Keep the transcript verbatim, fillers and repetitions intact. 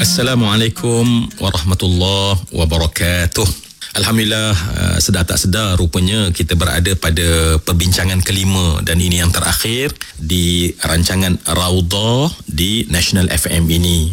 Assalamualaikum warahmatullahi wabarakatuh. Alhamdulillah, sedar tak sedar rupanya kita berada pada perbincangan kelima dan ini yang terakhir di rancangan Raudhah di National F M ini.